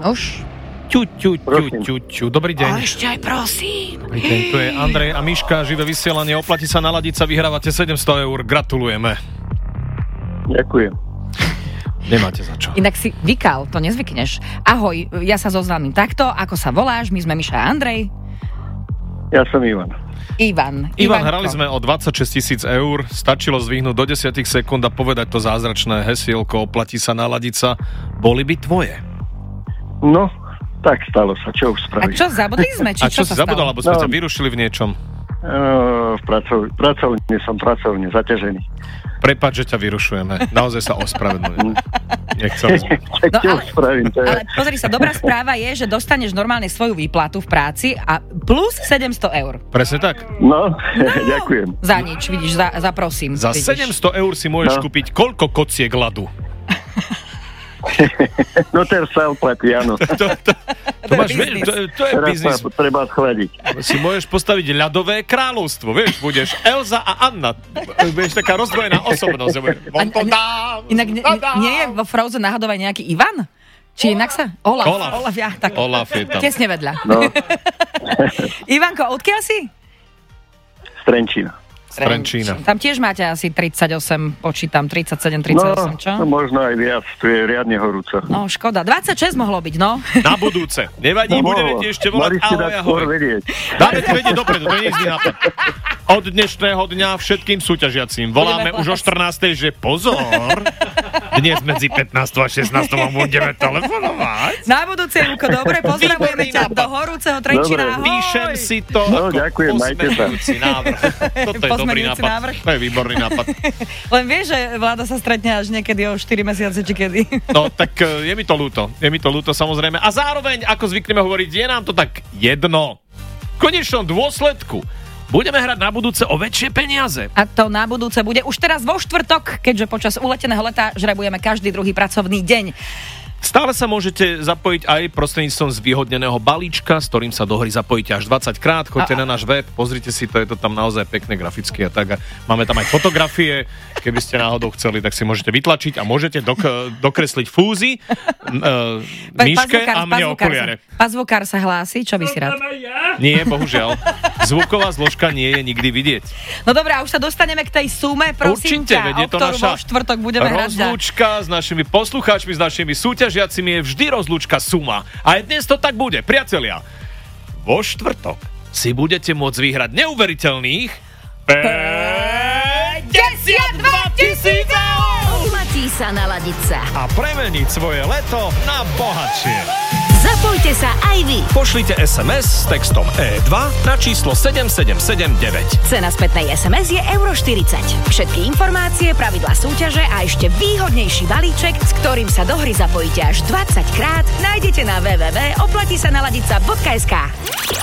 Už? Ťu. Dobrý deň. A ešte aj prosím. Dobrý deň, tu je Andrej a Miška, živé vysielanie, oplatí sa, naladiť sa, vyhrávate 700 €, gratulujeme. Ďakujem. Nemáte za čo. Inak si vykal, to nezvykneš. Ahoj, ja sa zoznámim takto, ako sa voláš, my sme Miša a Andrej. Ja som Ivan. Ivan, hrali sme o 26 000 €, stačilo zdvihnúť do 10 sekúnd a povedať to zázračné hesielko, oplatí sa, naladiť sa, boli by tvoje. No, tak stalo sa, čo už A spraviť. čo, zabudli sme? A čo si sa zabudol, stalo? lebo sme ťa vyrušili v niečom? Pracovne zaťažený. Prepáč, že ťa vyrušujeme. Naozaj sa ospravedlňujem. Nechcel som. Tak čo už spravím? Ale pozri sa, dobrá správa je, že dostaneš normálne svoju výplatu v práci a plus 700 €. Presne tak. No, ďakujem. Za nič, vidíš, za prosím. Za vidíš. 700 € si môžeš kúpiť koľko kociek ľadu? No teraz sa oplatí, áno. To máš, to je Teraz biznis. sa treba schladiť. Si môžeš postaviť ľadové kráľovstvo, vieš, budeš Elza a Anna. Budeš taká rozdvojená osobnosť. Inak nie je vo Frozen náhodou aj nejaký Ivan? Či inak sa? Olaf, ja, tak. Olaf je tam. Tesne vedľa. No, Ivanko, odkiaľ si? Trenčín. Trenčína. Tam tiež máte asi 38, počítam, 37, 38, čo? No, možno aj viac, tu je riadne horúco. No, škoda. 26 mohlo byť, no. Na budúce. Nevadí, budeme ti ešte volať. Mali ste dať skôr vedieť. Dáme ti vedieť dopredu, to nie je zlý nápad. Od dnešného dňa všetkým súťažiacím voláme už o 14:00, že pozor, dnes medzi 15 a 16 vám budeme telefonovať. Na budúce, Júko, dobre, pozdravujeme ťa do horúceho Trenčína. Ahoj. Píšem si to No, ako ďakujem, majte sa. posmenujúci návrh. Toto je dobrý Posmenujúci nápad. návrh. To je výborný nápad. Len vieš, že vláda sa stretne až niekedy o 4 mesiace, či kedy. No, tak je mi to ľúto. Je mi to ľúto, samozrejme. A zároveň, ako zvykneme hovoriť, je nám to tak jedno. V konečnom dôsledku budeme hrať na budúce o väčšie peniaze. A to na budúce bude už teraz vo štvrtok, keďže počas uleteného leta žrebujeme každý druhý pracovný deň. Stále sa môžete zapojiť aj prostredníctvom zvýhodneného balíčka, s ktorým sa do hry zapojíte až 20 krát. Choďte na náš web, pozrite si to, je to tam naozaj pekné graficky a tak. A máme tam aj fotografie, keby ste náhodou chceli, tak si môžete vytlačiť a môžete dokresliť fúzy Miške a mne okuliare. Pazvukár sa hlási, čo by si rád? Nie, bohužiaľ. Zvuková zložka nie je nikdy vidieť. No dobré, a už sa dostaneme k tej sume, prosím Určite, ťa, veď je o to ktorú naša vo štvrtok budeme hrať. rozlúčka s našimi poslucháčmi, s našimi súťažiacimi, je vždy rozlúčka suma. A aj dnes to tak bude, priatelia. Vo štvrtok si budete môcť vyhrať neuveriteľných 52 000 €! Oplatí sa naladiť sa. A premeniť svoje leto na bohatšie. Zapojte sa aj vy. Pošlite SMS s textom E2 na číslo 7779. Cena spätnej SMS je €40. Všetky informácie, pravidlá súťaže a ešte výhodnejší balíček, s ktorým sa do hry zapojíte až 20 krát, nájdete na www.oplatisanaladica.sk.